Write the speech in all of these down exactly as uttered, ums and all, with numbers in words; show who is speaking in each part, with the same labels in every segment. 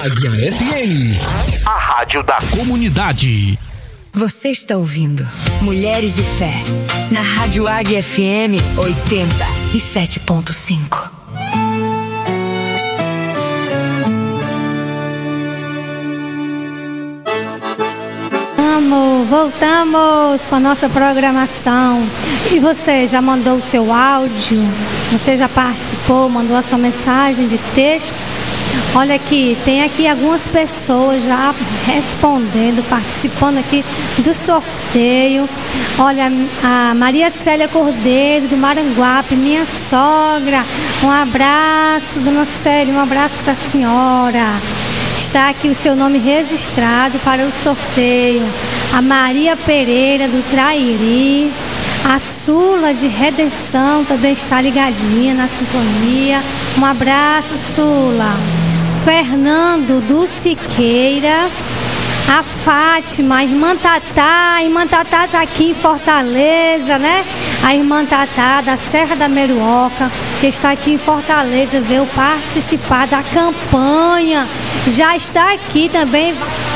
Speaker 1: Águia F M, a rádio da comunidade.
Speaker 2: Você está ouvindo Mulheres de Fé, na Rádio Águia F M oitenta e sete ponto cinco.
Speaker 3: Vamos, voltamos com a nossa programação. E você já mandou o seu áudio? Você já participou, mandou a sua mensagem de texto? Olha aqui, tem aqui algumas pessoas já respondendo, participando aqui do sorteio. Olha, a Maria Célia Cordeiro, do Maranguape, minha sogra. Um abraço, dona Célia, um abraço para a senhora. Está aqui o seu nome registrado para o sorteio. A Maria Pereira, do Trairi. A Sula de Redenção também está ligadinha na sintonia. Um abraço, Sula. Fernando do Siqueira. A Fátima, a irmã Tatá. A irmã Tatá está aqui em Fortaleza, né? A irmã Tatá da Serra da Meruoca, que está aqui em Fortaleza, veio participar da campanha. Já está aqui também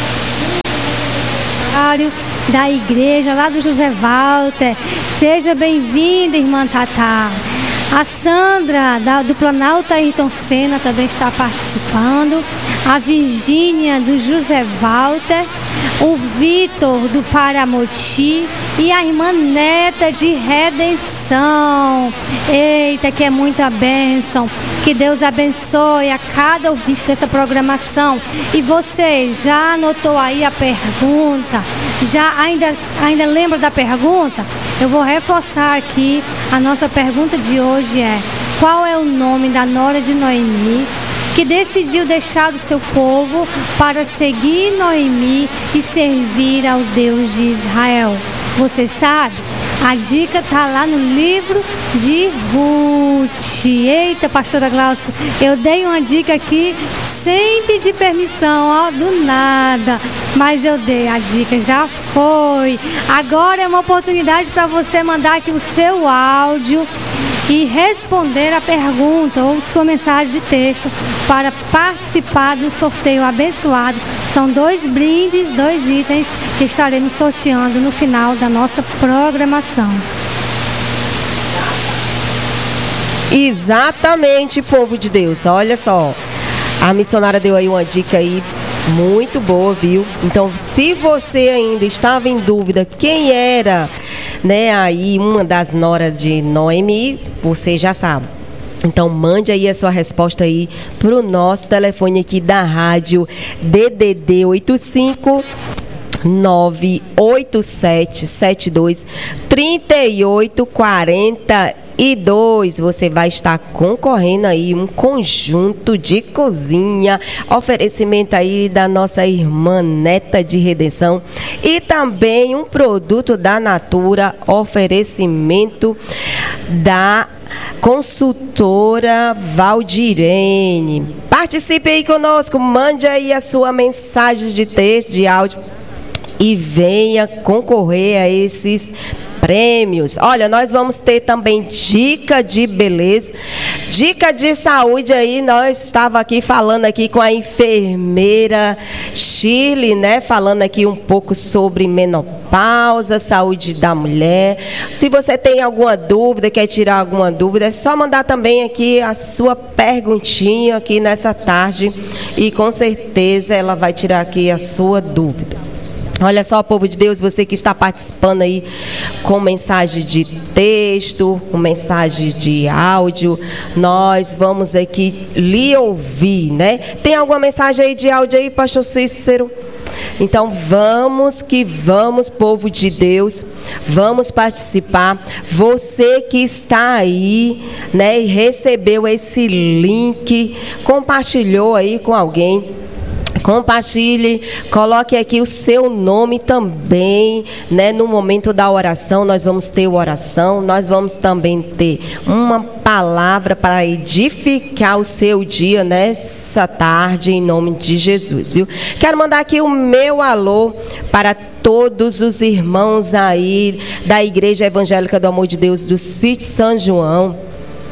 Speaker 3: da igreja lá do José Walter. Seja bem-vinda, irmã Tatá. A Sandra da, do Planalto Ayrton Senna também está participando. A Virgínia do José Walter. O Vitor do Paramoti. E a irmã Neta de Redenção. Eita, que é muita bênção. Que Deus abençoe a cada ouvinte dessa programação. E você já anotou aí a pergunta? Já ainda, ainda lembra da pergunta? Eu vou reforçar aqui. A nossa pergunta de hoje é: qual é o nome da nora de Noemi que decidiu deixar o seu povo para seguir Noemi e servir ao Deus de Israel? Você sabe? A dica está lá no livro de Ruth. Eita, pastora Glaucia, eu dei uma dica aqui sem pedir permissão, ó, do nada. Mas eu dei a dica, já foi. Agora é uma oportunidade para você mandar aqui o seu áudio e responder a pergunta ou sua mensagem de texto para participar do sorteio abençoado. São dois brindes, dois itens que estaremos sorteando no final da nossa programação.
Speaker 4: Exatamente, povo de Deus. Olha só, a missionária deu aí uma dica aí muito boa, viu? Então, se você ainda estava em dúvida quem era, né, aí uma das noras de Noemi, você já sabe. Então, mande aí a sua resposta aí para o nosso telefone aqui da rádio D D D oito cinco nove oito sete sete dois três oito quatro dois. Você vai estar concorrendo aí um conjunto de cozinha, oferecimento aí da nossa irmã Neta de Redenção, e também um produto da Natura, oferecimento da consultora Valdirene. Participe aí conosco, mande aí a sua mensagem de texto, de áudio e venha concorrer a esses prêmios. Olha, nós vamos ter também dica de beleza, dica de saúde aí. Nós estava aqui falando aqui com a enfermeira Shirley, né? Falando aqui um pouco sobre menopausa, saúde da mulher. Se você tem alguma dúvida, quer tirar alguma dúvida, é só mandar também aqui a sua perguntinha aqui nessa tarde e com certeza ela vai tirar aqui a sua dúvida. Olha só, povo de Deus, você que está participando aí com mensagem de texto, com mensagem de áudio, nós vamos aqui lhe ouvir, né? Tem alguma mensagem aí de áudio aí, pastor Cícero? Então vamos que vamos, povo de Deus, vamos participar. Você que está aí, né, e recebeu esse link, compartilhou aí com alguém, compartilhe, coloque aqui o seu nome também, né? No momento da oração, nós vamos ter oração, nós vamos também ter uma palavra para edificar o seu dia nessa tarde, em nome de Jesus, viu? Quero mandar aqui o meu alô para todos os irmãos aí da Igreja Evangélica do Amor de Deus do Sítio São João.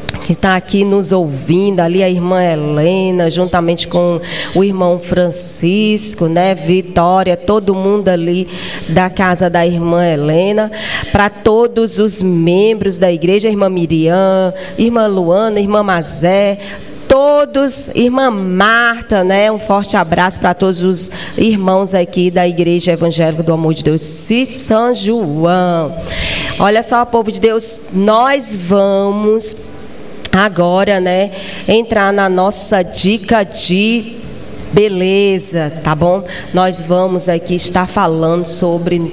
Speaker 4: que está aqui nos ouvindo, ali a irmã Helena, juntamente com o irmão Francisco, né, Vitória, todo mundo ali da casa da irmã Helena, para todos os membros da igreja, irmã Miriam, irmã Luana, irmã Mazé, todos, irmã Marta, né? Um forte abraço para todos os irmãos aqui da Igreja Evangélica do Amor de Deus, São João. Olha só, povo de Deus, nós vamos agora, né, entrar na nossa dica de beleza, tá bom? Nós vamos aqui estar falando sobre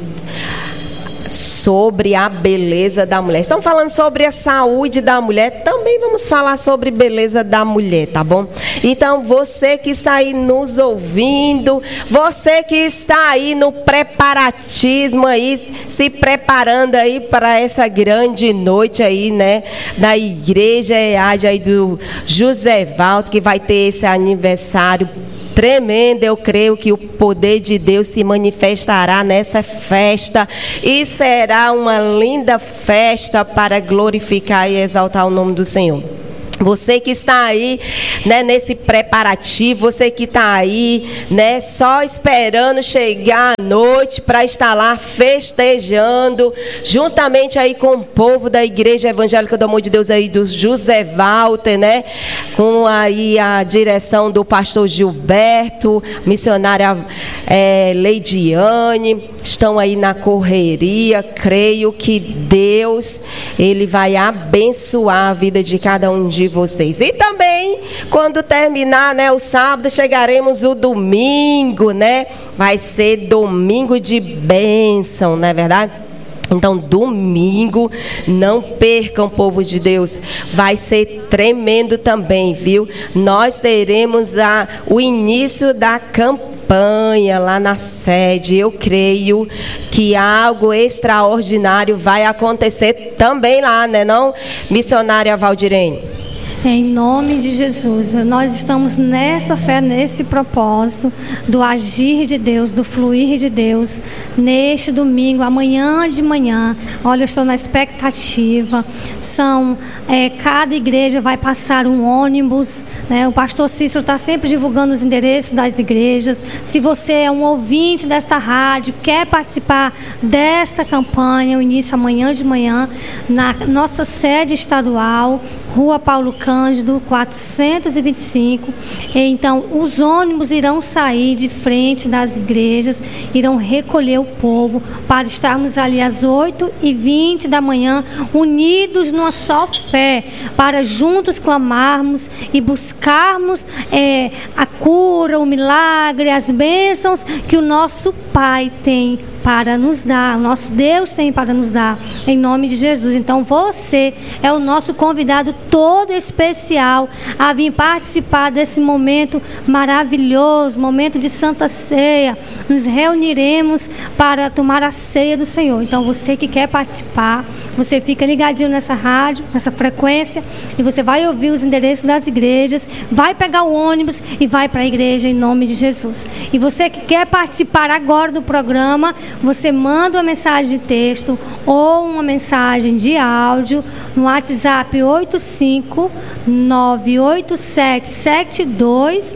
Speaker 4: sobre a beleza da mulher. Estamos falando sobre a saúde da mulher, também vamos falar sobre beleza da mulher, tá bom? Então, você que está aí nos ouvindo, você que está aí no preparatismo aí, se preparando aí para essa grande noite aí, né, da igreja E A D aí do José Valdo, que vai ter esse aniversário tremendo. Eu creio que o poder de Deus se manifestará nessa festa e será uma linda festa para glorificar e exaltar o nome do Senhor. Você que está aí, né, nesse preparativo, você que está aí, né, só esperando chegar a noite para estar lá festejando, juntamente aí com o povo da Igreja Evangélica do Amor de Deus aí do José Walter, né, com aí a direção do pastor Gilberto, missionária é, Leidiane, estão aí na correria. Creio que Deus, Ele vai abençoar a vida de cada um de vocês. E também, quando terminar, né, o sábado, chegaremos o domingo, né? Vai ser domingo de bênção, não é verdade? Então, domingo, não percam, povo de Deus, vai ser tremendo também, viu? Nós teremos a, o início da campanha lá na sede. Eu creio que algo extraordinário vai acontecer também lá, né, não, missionária Valdirene?
Speaker 3: Em nome de Jesus, nós estamos nessa fé, nesse propósito do agir de Deus, do fluir de Deus, neste domingo, amanhã de manhã. Olha, eu estou na expectativa. São, é, cada igreja vai passar um ônibus, né? O pastor Cícero está sempre divulgando os endereços das igrejas. Se você é um ouvinte desta rádio, quer participar desta campanha, o início amanhã de manhã, na nossa sede estadual, Rua Paulo Cândido, quatrocentos e vinte e cinco. Então, os ônibus irão sair de frente das igrejas, irão recolher o povo para estarmos ali às oito e vinte da manhã, unidos numa só fé, para juntos clamarmos e buscarmos é, a cura, o milagre, as bênçãos que o nosso Pai tem para nos dar, o nosso Deus tem para nos dar, em nome de Jesus. Então, você é o nosso convidado todo especial a vir participar desse momento maravilhoso, momento de Santa Ceia. Nos reuniremos para tomar a ceia do Senhor. Então, você que quer participar, você fica ligadinho nessa rádio, nessa frequência, e você vai ouvir os endereços das igrejas, vai pegar o ônibus e vai para a igreja em nome de Jesus. E você que quer participar agora do programa, você manda uma mensagem de texto ou uma mensagem de áudio no WhatsApp oito cinco nove oito sete sete dois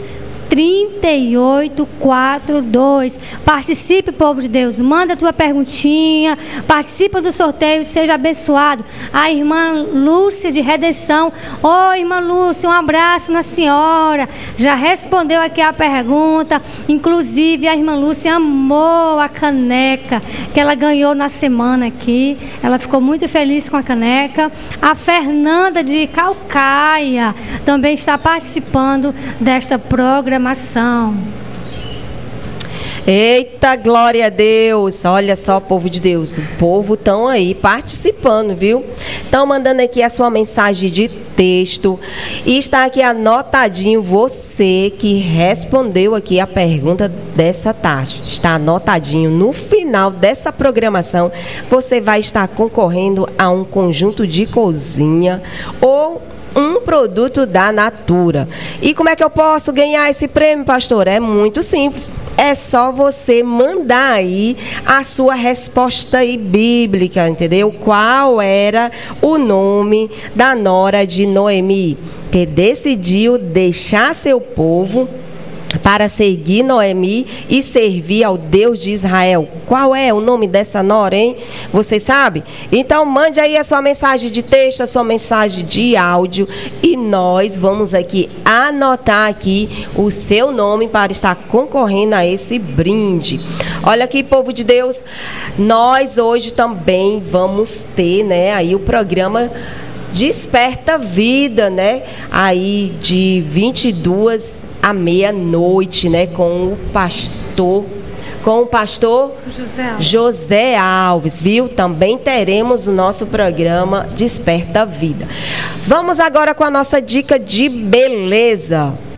Speaker 3: três oito quatro dois. Participe, povo de Deus, manda a tua perguntinha, participa do sorteio, seja abençoado. A irmã Lúcia de Redenção, oi, irmã Lúcia, um abraço na senhora, já respondeu aqui a pergunta. Inclusive a irmã Lúcia amou a caneca que ela ganhou na semana aqui, ela ficou muito feliz com a caneca. A Fernanda de Calcaia também está participando desta programação.
Speaker 4: Eita, glória a Deus. Olha só, povo de Deus, o povo estão aí participando, viu? Estão mandando aqui a sua mensagem de texto e está aqui anotadinho você que respondeu aqui a pergunta dessa tarde. Está anotadinho. No final dessa programação, você vai estar concorrendo a um conjunto de cozinha ou um produto da Natura. E como é que eu posso ganhar esse prêmio, pastor? É muito simples. É só você mandar aí a sua resposta aí bíblica, entendeu? Qual era o nome da nora de Noemi, que decidiu deixar seu povo para seguir Noemi e servir ao Deus de Israel. Qual é o nome dessa nora, hein? Você sabe? Então mande aí a sua mensagem de texto, a sua mensagem de áudio e nós vamos aqui anotar aqui o seu nome para estar concorrendo a esse brinde. Olha aqui, povo de Deus, nós hoje também vamos ter, né, aí o programa Desperta Vida, né? Aí de vinte e duas à meia-noite, né? Com o pastor, com o pastor
Speaker 3: José Alves.
Speaker 4: José Alves, viu? Também teremos o nosso programa Desperta Vida. Vamos agora com a nossa dica de beleza.